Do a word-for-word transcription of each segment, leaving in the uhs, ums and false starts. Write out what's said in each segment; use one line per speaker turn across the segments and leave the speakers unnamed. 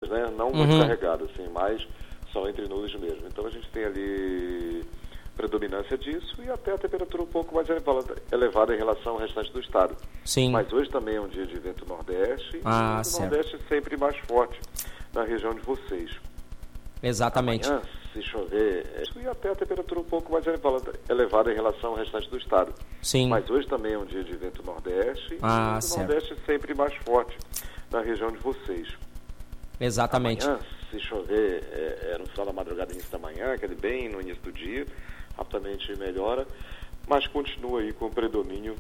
né? Não muito
Uhum.
carregado, assim, mas só entre nuvens mesmo. Então a gente tem ali predominância disso e até a temperatura um pouco mais elevada, elevada em relação ao restante do estado.
Sim.
Mas hoje também é um dia de vento nordeste,
Ah,
e o
certo.
nordeste sempre mais forte na região de vocês.
Exatamente.
Amanhã, se chover, é, e até a temperatura um pouco mais elevada, elevada em relação ao restante do estado.
Sim.
Mas hoje também é um dia de vento nordeste,
Ah,
e o
certo.
nordeste sempre mais forte na região de vocês.
Exatamente.
Amanhã, se chover, é, é no final da madrugada, início da manhã, aquele bem no início do dia, rapidamente melhora, mas continua aí com o predomínio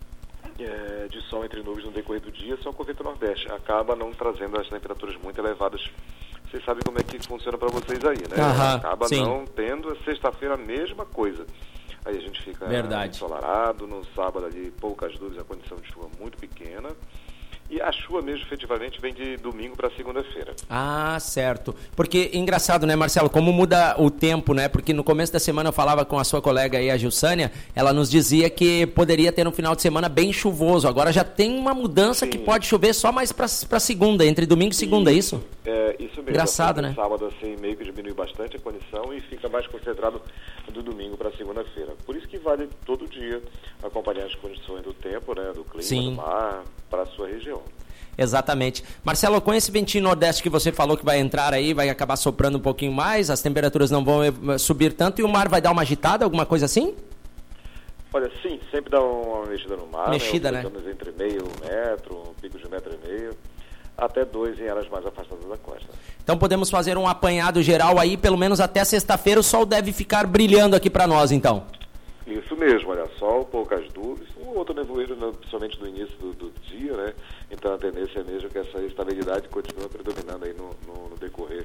é, de sol entre nuvens no decorrer do dia, só que o vento nordeste acaba não trazendo as temperaturas muito elevadas. Vocês sabem como é que funciona para vocês aí, né?
Aham,
acaba
sim.
não tendo, a sexta-feira a mesma coisa. Aí a gente fica
Verdade.
ensolarado, no sábado ali poucas nuvens, a condição de chuva muito pequena. E a chuva mesmo, efetivamente, vem de domingo para segunda-feira.
Ah, certo. Porque, engraçado, né, Marcelo, como muda o tempo, né? Porque no começo da semana eu falava com a sua colega aí, a Gilsânia, ela nos dizia que poderia ter um final de semana bem chuvoso. Agora já tem uma mudança. Sim. Que pode chover só mais para segunda, entre domingo e segunda, é isso?
É, isso mesmo.
Engraçado, né?
Sábado, assim, meio que diminui bastante a condição e fica mais concentrado do domingo para segunda-feira. Por isso que vale todo dia acompanhar as condições do tempo, né, do clima,
Sim.
do mar, para a sua região.
Exatamente. Marcelo, com esse ventinho nordeste que você falou que vai entrar aí, vai acabar soprando um pouquinho mais, as temperaturas não vão subir tanto e o mar vai dar uma agitada, alguma coisa assim?
Olha, sim, sempre dá uma mexida no mar,
mexida,
né?
né?
Entre meio metro, um pico de metro e meio, até dois em áreas mais afastadas da costa.
Então podemos fazer um apanhado geral aí, pelo menos até sexta-feira o sol deve ficar brilhando aqui para nós, então.
Isso mesmo, olha, sol, poucas nuvens, um outro nevoeiro, principalmente no início do, do dia, né? Então a tendência é mesmo que essa estabilidade continue predominando aí no, no, no decorrer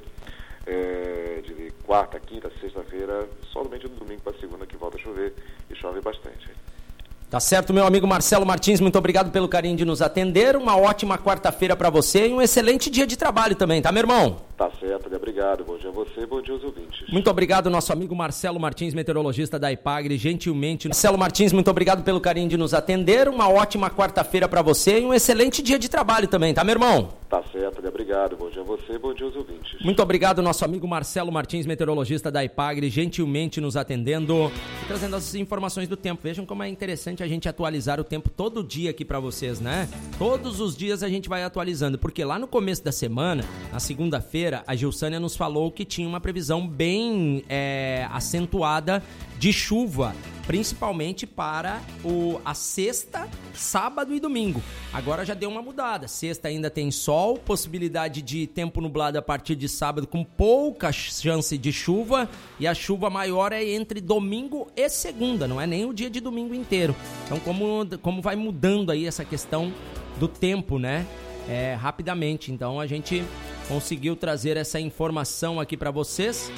é, de quarta, quinta, sexta-feira, somente no domingo para segunda que volta a chover e chove bastante.
Tá certo, meu amigo Marcelo Martins, muito obrigado pelo carinho de nos atender, uma ótima quarta-feira para você e um excelente dia de trabalho também, tá, meu irmão?
Tá certo, obrigado, bom dia a você, bom dia aos ouvintes.
Muito obrigado, nosso amigo Marcelo Martins, meteorologista da Ipagre, gentilmente. Marcelo Martins, muito obrigado pelo carinho de nos atender, uma ótima quarta-feira para você e um excelente dia de trabalho também, tá, meu irmão?
Tá certo, obrigado, bom dia a você, bom dia aos ouvintes.
Muito obrigado, nosso amigo Marcelo Martins, meteorologista da Ipagre, gentilmente nos atendendo e trazendo as informações do tempo. Vejam como é interessante a gente atualizar o tempo todo dia aqui para vocês, né? Todos os dias a gente vai atualizando, porque lá no começo da semana, na segunda-feira, a Gilsânia nos falou que tinha uma previsão bem é, acentuada de chuva, principalmente para o, a sexta, sábado e domingo. Agora já deu uma mudada. Sexta ainda tem sol, possibilidade de tempo nublado a partir de sábado com pouca chance de chuva, e a chuva maior é entre domingo e segunda, não é nem o dia de domingo inteiro. Então como, como vai mudando aí essa questão do tempo, né? É, rapidamente. Então a gente conseguiu trazer essa informação aqui para vocês.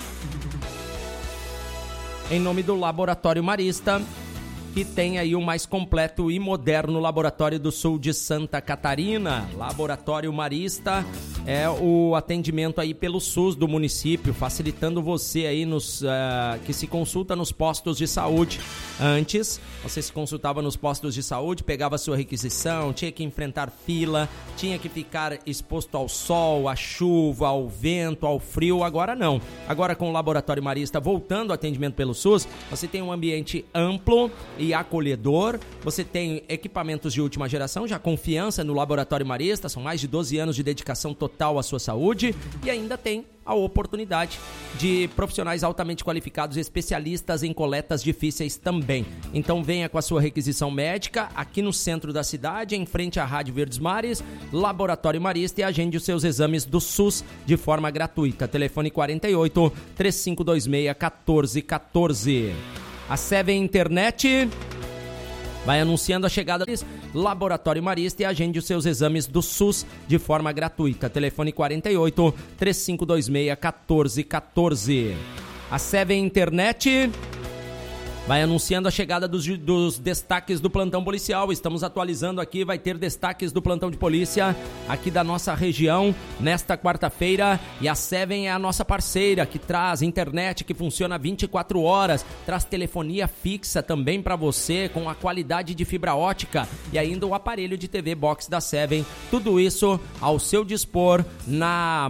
Em nome do Laboratório Marista, que tem aí o mais completo e moderno Laboratório do Sul de Santa Catarina. Laboratório Marista é o atendimento aí pelo SUS do município, facilitando você aí nos, uh, que se consulta nos postos de saúde. Antes, você se consultava nos postos de saúde, pegava sua requisição, tinha que enfrentar fila, tinha que ficar exposto ao sol, à chuva, ao vento, ao frio. Agora não. Agora com o Laboratório Marista voltando ao atendimento pelo SUS, você tem um ambiente amplo e acolhedor, você tem equipamentos de última geração, já confiança no Laboratório Marista, são mais de doze anos de dedicação total à sua saúde, e ainda tem a oportunidade de profissionais altamente qualificados, especialistas em coletas difíceis também. Então venha com a sua requisição médica aqui no centro da cidade, em frente à Rádio Verdes Mares, Laboratório Marista, e agende os seus exames do SUS de forma gratuita. Telefone quarenta e oito, três cinco dois seis, um quatro um quatro. A Seven Internet vai anunciando a chegada do Laboratório Marista e agende os seus exames do SUS de forma gratuita. Telefone quarenta e oito, três cinco dois seis, um quatro um quatro. A Seven Internet vai anunciando a chegada dos, dos destaques do plantão policial. Estamos atualizando aqui, vai ter destaques do plantão de polícia aqui da nossa região nesta quarta-feira. E a Seven é a nossa parceira, que traz internet que funciona vinte e quatro horas, traz telefonia fixa também para você, com a qualidade de fibra ótica e ainda o aparelho de T V Box da Seven. Tudo isso ao seu dispor na